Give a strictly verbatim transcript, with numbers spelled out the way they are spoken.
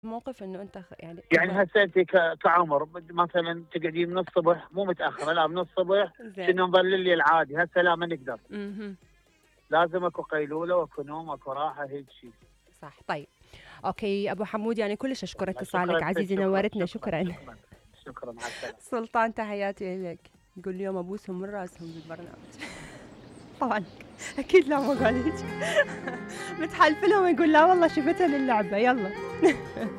موقف إنه أنت خ يعني يعني كبر. هسه أنتِ ك كعمر بد مثلًا تقعدين من الصبح مو متأخرة، لا من الصبح زين. كنا نظل الليل عادي، هسه لا ما نقدر، اهم. لازم أكو قيلولة وأكو نوم وأكو راحة هيك شي. صح. طيب، أوكي أبو حمود، يعني كلش أشكر والله اتصالك شكرًا ست، عزيزي، شكرًا، نورتنا، شكرًا، شكرًا. شكرًا، شكرًا، مع السلامة. سلطان تحياتي إلك، يقول اليوم أبوسهم من راسهم بالبرنامج. طبعًا أكيد لا ما قال هيج. متحلفلهم يقول لا والله شفتها للعبة، يالّا.